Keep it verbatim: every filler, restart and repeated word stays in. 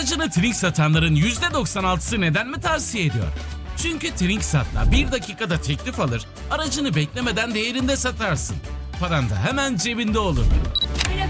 Aracını Trink satanların yüzde doksan altısı neden mi tavsiye ediyor? Çünkü Trinksat'la bir dakikada teklif alır, aracını beklemeden değerinde satarsın. Paran da hemen cebinde olur.